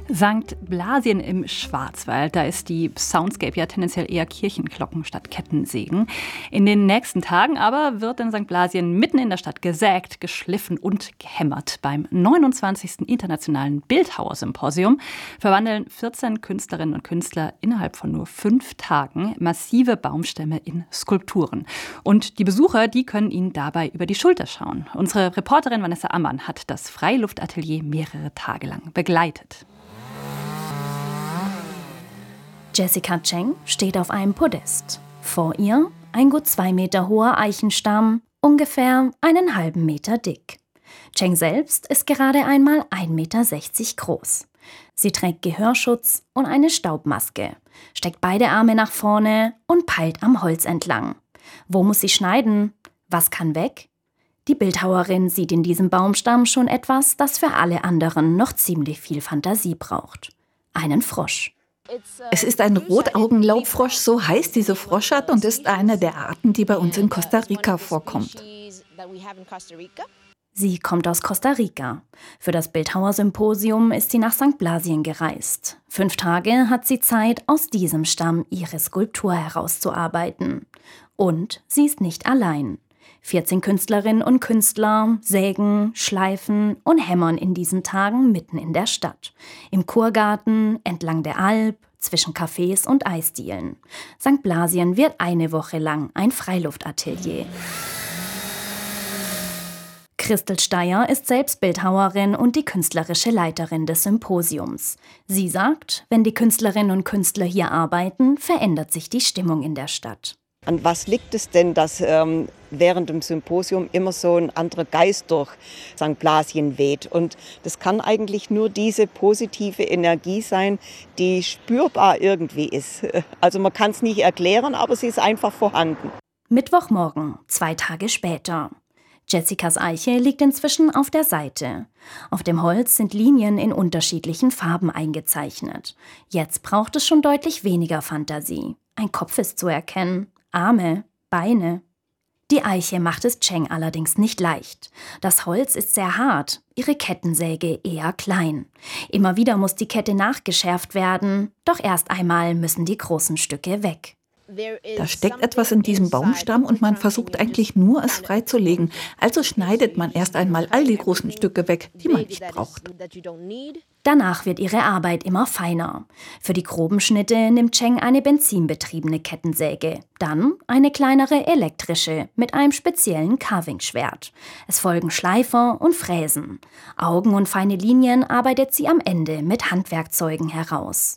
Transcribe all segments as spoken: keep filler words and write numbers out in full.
Sankt Blasien im Schwarzwald, da ist die Soundscape ja tendenziell eher Kirchenglocken statt Kettensägen. In den nächsten Tagen aber wird in Sankt Blasien mitten in der Stadt gesägt, geschliffen und gehämmert. Beim neunundzwanzigsten Internationalen Bildhauersymposium verwandeln vierzehn Künstlerinnen und Künstler innerhalb von nur fünf Tagen massive Baumstämme in Skulpturen. Und die Besucher, die können ihnen dabei über die Schulter schauen. Unsere Reporterin Vanessa Ammann hat das Freiluftatelier mehrere Tage lang begleitet. Jessica Cheng steht auf einem Podest. Vor ihr ein gut zwei Meter hoher Eichenstamm, ungefähr einen halben Meter dick. Cheng selbst ist gerade einmal ein Meter sechzig groß. Sie trägt Gehörschutz und eine Staubmaske, steckt beide Arme nach vorne und peilt am Holz entlang. Wo muss sie schneiden? Was kann weg? Die Bildhauerin sieht in diesem Baumstamm schon etwas, das für alle anderen noch ziemlich viel Fantasie braucht. Einen Frosch. Es ist ein Rotaugenlaubfrosch, so heißt diese Froschart und ist eine der Arten, die bei uns in Costa Rica vorkommt. Sie kommt aus Costa Rica. Für das Bildhauersymposium ist sie nach Sankt Blasien gereist. Fünf Tage hat sie Zeit, aus diesem Stamm ihre Skulptur herauszuarbeiten. Und sie ist nicht allein. vierzehn Künstlerinnen und Künstler sägen, schleifen und hämmern in diesen Tagen mitten in der Stadt. Im Kurgarten, entlang der Alp, zwischen Cafés und Eisdielen. Sankt Blasien wird eine Woche lang ein Freiluftatelier. Christel Steyer ist selbst Bildhauerin und die künstlerische Leiterin des Symposiums. Sie sagt, wenn die Künstlerinnen und Künstler hier arbeiten, verändert sich die Stimmung in der Stadt. An was liegt es denn, dass ähm, während dem Symposium immer so ein anderer Geist durch Sankt Blasien weht? Und das kann eigentlich nur diese positive Energie sein, die spürbar irgendwie ist. Also man kann es nicht erklären, aber sie ist einfach vorhanden. Mittwochmorgen, zwei Tage später. Jessicas Eiche liegt inzwischen auf der Seite. Auf dem Holz sind Linien in unterschiedlichen Farben eingezeichnet. Jetzt braucht es schon deutlich weniger Fantasie. Ein Kopf ist zu erkennen. Arme, Beine. Die Eiche macht es Cheng allerdings nicht leicht. Das Holz ist sehr hart, ihre Kettensäge eher klein. Immer wieder muss die Kette nachgeschärft werden, doch erst einmal müssen die großen Stücke weg. Da steckt etwas in diesem Baumstamm und man versucht eigentlich nur, es freizulegen. Also schneidet man erst einmal all die großen Stücke weg, die man nicht braucht. Danach wird ihre Arbeit immer feiner. Für die groben Schnitte nimmt Cheng eine benzinbetriebene Kettensäge, dann eine kleinere elektrische mit einem speziellen Carving-Schwert. Es folgen Schleifer und Fräsen. Augen und feine Linien arbeitet sie am Ende mit Handwerkzeugen heraus.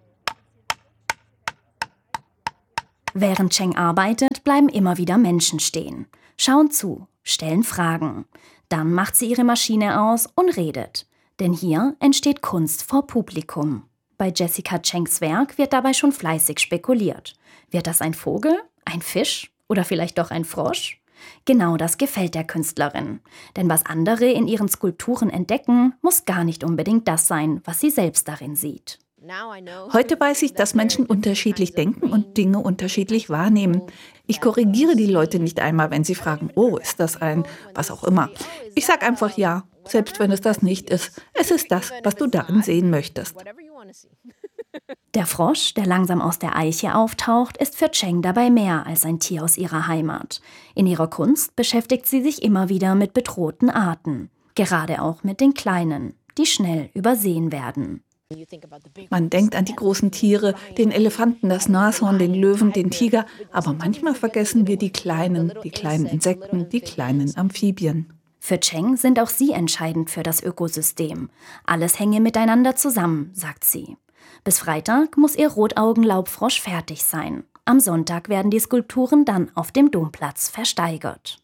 Während Cheng arbeitet, bleiben immer wieder Menschen stehen, schauen zu, stellen Fragen. Dann macht sie ihre Maschine aus und redet. Denn hier entsteht Kunst vor Publikum. Bei Jessica Chengs Werk wird dabei schon fleißig spekuliert. Wird das ein Vogel, ein Fisch oder vielleicht doch ein Frosch? Genau das gefällt der Künstlerin. Denn was andere in ihren Skulpturen entdecken, muss gar nicht unbedingt das sein, was sie selbst darin sieht. Heute weiß ich, dass Menschen unterschiedlich denken und Dinge unterschiedlich wahrnehmen. Ich korrigiere die Leute nicht einmal, wenn sie fragen, oh, ist das ein, was auch immer. Ich sage einfach ja, selbst wenn es das nicht ist. Es ist das, was du darin sehen möchtest. Der Frosch, der langsam aus der Eiche auftaucht, ist für Cheng dabei mehr als ein Tier aus ihrer Heimat. In ihrer Kunst beschäftigt sie sich immer wieder mit bedrohten Arten. Gerade auch mit den kleinen, die schnell übersehen werden. Man denkt an die großen Tiere, den Elefanten, das Nashorn, den Löwen, den Tiger, aber manchmal vergessen wir die kleinen, die kleinen Insekten, die kleinen Amphibien. Für Cheng sind auch sie entscheidend für das Ökosystem. Alles hänge miteinander zusammen, sagt sie. Bis Freitag muss ihr Rotaugenlaubfrosch fertig sein. Am Sonntag werden die Skulpturen dann auf dem Domplatz versteigert.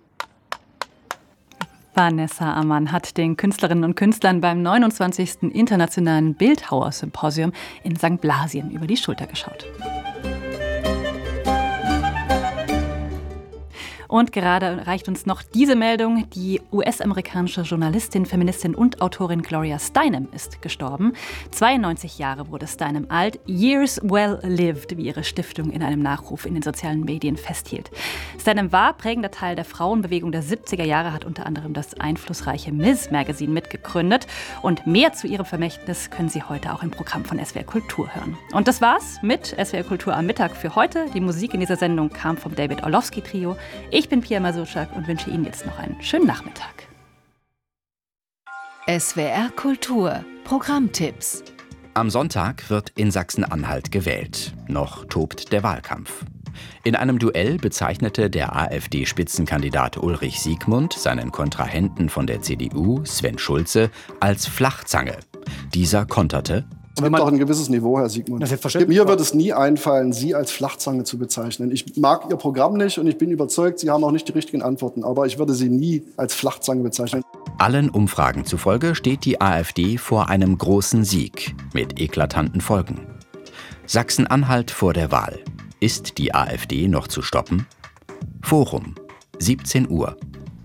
Vanessa Ammann hat den Künstlerinnen und Künstlern beim neunundzwanzigsten Internationalen Bildhauersymposium in Sankt Blasien über die Schulter geschaut. Und gerade reicht uns noch diese Meldung. Die U S-amerikanische Journalistin, Feministin und Autorin Gloria Steinem ist gestorben. zweiundneunzig Jahre wurde Steinem alt. Years well lived, wie ihre Stiftung in einem Nachruf in den sozialen Medien festhielt. Steinem war prägender Teil der Frauenbewegung der siebziger Jahre, hat unter anderem das einflussreiche Ms Magazine mitgegründet. Und mehr zu ihrem Vermächtnis können Sie heute auch im Programm von S W R Kultur hören. Und das war's mit S W R Kultur am Mittag für heute. Die Musik in dieser Sendung kam vom David Orlowski Trio. Ich bin Pia Masuschak und wünsche Ihnen jetzt noch einen schönen Nachmittag. S W R Kultur Programmtipps. Am Sonntag wird in Sachsen-Anhalt gewählt. Noch tobt der Wahlkampf. In einem Duell bezeichnete der AfD-Spitzenkandidat Ulrich Siegmund seinen Kontrahenten von der C D U, Sven Schulze, als Flachzange. Dieser konterte: Es gibt doch ein gewisses Niveau, Herr Siegmund. Mir wird es nie einfallen, Sie als Flachzange zu bezeichnen. Ich mag Ihr Programm nicht und ich bin überzeugt, Sie haben auch nicht die richtigen Antworten. Aber ich würde Sie nie als Flachzange bezeichnen. Allen Umfragen zufolge steht die AfD vor einem großen Sieg mit eklatanten Folgen. Sachsen-Anhalt vor der Wahl. Ist die AfD noch zu stoppen? Forum, siebzehn Uhr.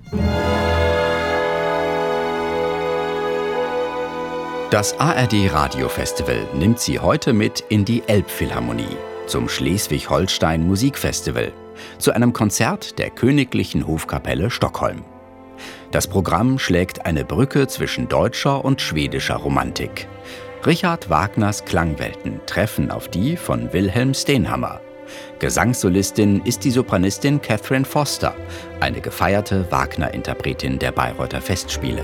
Das A R D-Radio-Festival nimmt Sie heute mit in die Elbphilharmonie, zum Schleswig-Holstein Musikfestival, zu einem Konzert der Königlichen Hofkapelle Stockholm. Das Programm schlägt eine Brücke zwischen deutscher und schwedischer Romantik. Richard Wagners Klangwelten treffen auf die von Wilhelm Stenhammar. Gesangssolistin ist die Sopranistin Catherine Foster, eine gefeierte Wagner-Interpretin der Bayreuther Festspiele.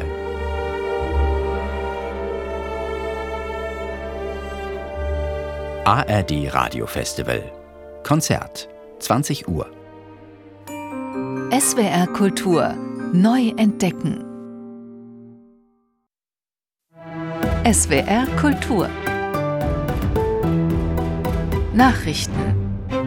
A R D-Radio-Festival. Konzert, zwanzig Uhr. S W R Kultur neu entdecken. S W R Kultur. Nachrichten.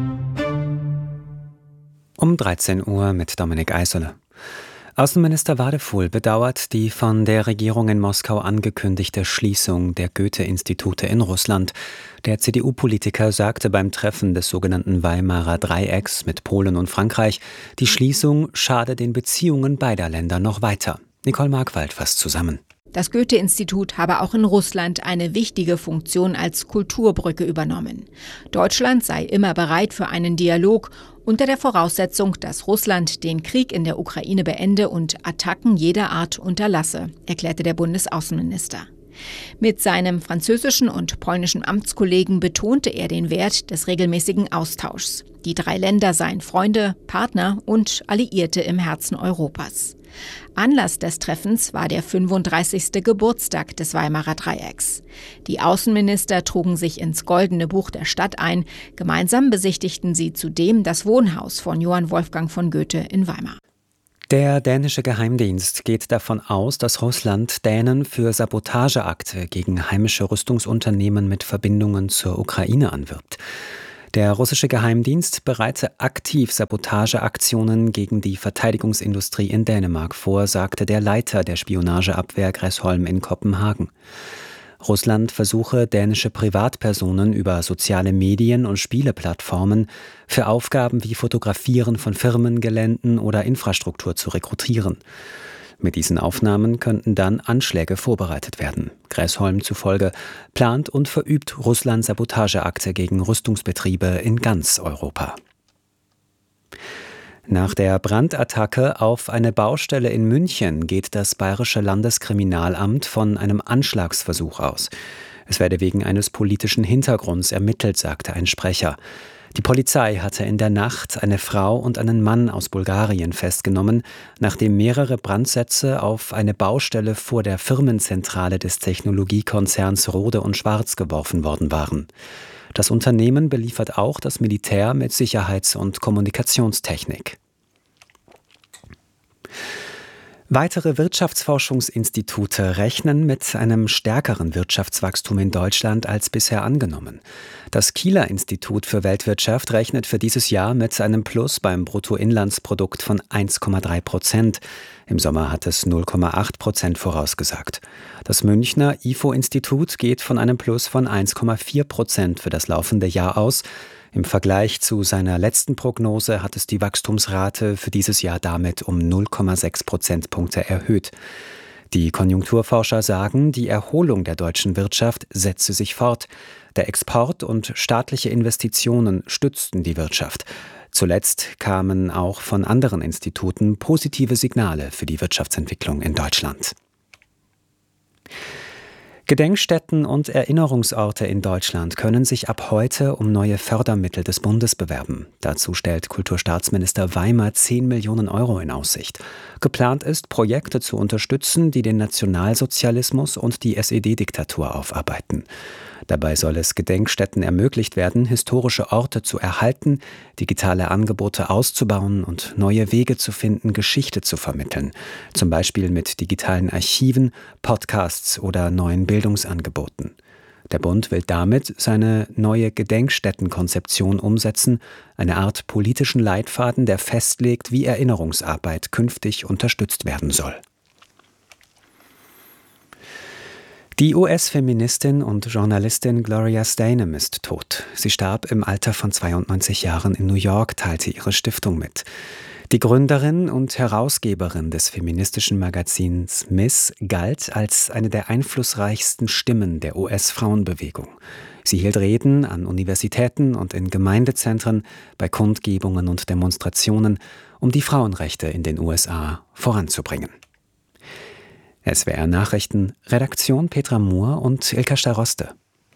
Um dreizehn Uhr mit Dominik Eisoler. Außenminister Wadefuhl bedauert die von der Regierung in Moskau angekündigte Schließung der Goethe-Institute in Russland. Der C D U-Politiker sagte beim Treffen des sogenannten Weimarer Dreiecks mit Polen und Frankreich, die Schließung schade den Beziehungen beider Länder noch weiter. Nicole Markwald fasst zusammen. Das Goethe-Institut habe auch in Russland eine wichtige Funktion als Kulturbrücke übernommen. Deutschland sei immer bereit für einen Dialog, unter der Voraussetzung, dass Russland den Krieg in der Ukraine beende und Attacken jeder Art unterlasse, erklärte der Bundesaußenminister. Mit seinem französischen und polnischen Amtskollegen betonte er den Wert des regelmäßigen Austauschs. Die drei Länder seien Freunde, Partner und Alliierte im Herzen Europas. Anlass des Treffens war der fünfunddreißigste Geburtstag des Weimarer Dreiecks. Die Außenminister trugen sich ins Goldene Buch der Stadt ein. Gemeinsam besichtigten sie zudem das Wohnhaus von Johann Wolfgang von Goethe in Weimar. Der dänische Geheimdienst geht davon aus, dass Russland Dänen für Sabotageakte gegen heimische Rüstungsunternehmen mit Verbindungen zur Ukraine anwirbt. Der russische Geheimdienst bereite aktiv Sabotageaktionen gegen die Verteidigungsindustrie in Dänemark vor, sagte der Leiter der Spionageabwehr Gräsholm in Kopenhagen. Russland versuche, dänische Privatpersonen über soziale Medien und Spieleplattformen für Aufgaben wie Fotografieren von Firmengeländen oder Infrastruktur zu rekrutieren. Mit diesen Aufnahmen könnten dann Anschläge vorbereitet werden. Gräsholm zufolge plant und verübt Russland Sabotageakte gegen Rüstungsbetriebe in ganz Europa. Nach der Brandattacke auf eine Baustelle in München geht das Bayerische Landeskriminalamt von einem Anschlagsversuch aus. Es werde wegen eines politischen Hintergrunds ermittelt, sagte ein Sprecher. Die Polizei hatte in der Nacht eine Frau und einen Mann aus Bulgarien festgenommen, nachdem mehrere Brandsätze auf eine Baustelle vor der Firmenzentrale des Technologiekonzerns Rode und Schwarz geworfen worden waren. Das Unternehmen beliefert auch das Militär mit Sicherheits- und Kommunikationstechnik. Weitere Wirtschaftsforschungsinstitute rechnen mit einem stärkeren Wirtschaftswachstum in Deutschland als bisher angenommen. Das Kieler Institut für Weltwirtschaft rechnet für dieses Jahr mit einem Plus beim Bruttoinlandsprodukt von eins Komma drei Prozent. Im Sommer hat es null Komma acht Prozent vorausgesagt. Das Münchner I F O-Institut geht von einem Plus von eins Komma vier Prozent für das laufende Jahr aus. Im Vergleich zu seiner letzten Prognose hat es die Wachstumsrate für dieses Jahr damit um null Komma sechs Prozentpunkte erhöht. Die Konjunkturforscher sagen, die Erholung der deutschen Wirtschaft setze sich fort. Der Export und staatliche Investitionen stützten die Wirtschaft. Zuletzt kamen auch von anderen Instituten positive Signale für die Wirtschaftsentwicklung in Deutschland. Gedenkstätten und Erinnerungsorte in Deutschland können sich ab heute um neue Fördermittel des Bundes bewerben. Dazu stellt Kulturstaatsminister Weimer zehn Millionen Euro in Aussicht. Geplant ist, Projekte zu unterstützen, die den Nationalsozialismus und die S E D-Diktatur aufarbeiten. Dabei soll es Gedenkstätten ermöglicht werden, historische Orte zu erhalten, digitale Angebote auszubauen und neue Wege zu finden, Geschichte zu vermitteln. Zum Beispiel mit digitalen Archiven, Podcasts oder neuen Bildungsangeboten. Der Bund will damit seine neue Gedenkstättenkonzeption umsetzen, eine Art politischen Leitfaden, der festlegt, wie Erinnerungsarbeit künftig unterstützt werden soll. Die U S-Feministin und Journalistin Gloria Steinem ist tot. Sie starb im Alter von zweiundneunzig Jahren in New York, teilte ihre Stiftung mit. Die Gründerin und Herausgeberin des feministischen Magazins Miss galt als eine der einflussreichsten Stimmen der U S-Frauenbewegung. Sie hielt Reden an Universitäten und in Gemeindezentren, bei Kundgebungen und Demonstrationen, um die Frauenrechte in den U S A voranzubringen. S W R Nachrichten, Redaktion Petra Mohr und Ilka Staroste.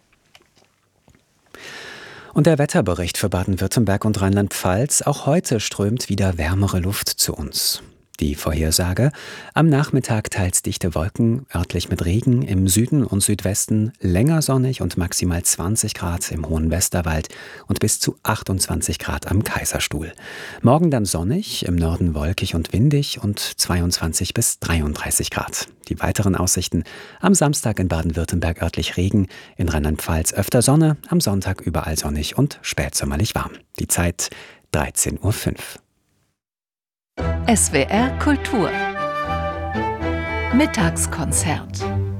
Und der Wetterbericht für Baden-Württemberg und Rheinland-Pfalz. Auch heute strömt wieder wärmere Luft zu uns. Die Vorhersage: am Nachmittag teils dichte Wolken, örtlich mit Regen, im Süden und Südwesten länger sonnig und maximal zwanzig Grad im hohen Westerwald und bis zu achtundzwanzig Grad am Kaiserstuhl. Morgen dann sonnig, im Norden wolkig und windig und zweiundzwanzig bis dreiunddreißig Grad. Die weiteren Aussichten: am Samstag in Baden-Württemberg örtlich Regen, in Rheinland-Pfalz öfter Sonne, am Sonntag überall sonnig und spätsommerlich warm. Die Zeit dreizehn Uhr fünf. S W R Kultur Mittagskonzert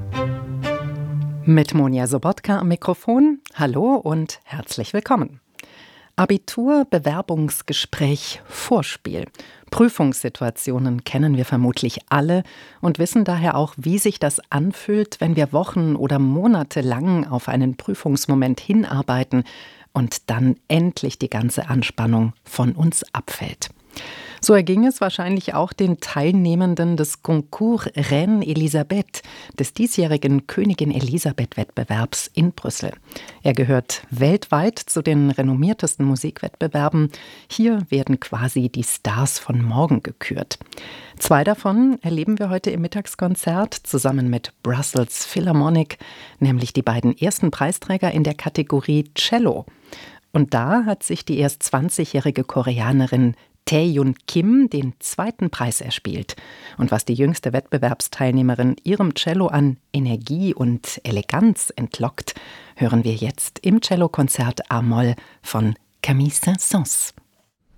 mit Monja Sobotka am Mikrofon. Hallo und herzlich willkommen. Abitur, Bewerbungsgespräch, Vorspiel. Prüfungssituationen kennen wir vermutlich alle und wissen daher auch, wie sich das anfühlt, wenn wir Wochen oder Monate lang auf einen Prüfungsmoment hinarbeiten und dann endlich die ganze Anspannung von uns abfällt. So erging es wahrscheinlich auch den Teilnehmenden des Concours Reine Elisabeth, des diesjährigen Königin-Elisabeth-Wettbewerbs in Brüssel. Er gehört weltweit zu den renommiertesten Musikwettbewerben. Hier werden quasi die Stars von morgen gekürt. Zwei davon erleben wir heute im Mittagskonzert zusammen mit Brussels Philharmonic, nämlich die beiden ersten Preisträger in der Kategorie Cello. Und da hat sich die erst zwanzigjährige Koreanerin Taehyun Kim den zweiten Preis erspielt. Und was die jüngste Wettbewerbsteilnehmerin ihrem Cello an Energie und Eleganz entlockt, hören wir jetzt im Cellokonzert A-Moll von Camille Saint-Saëns.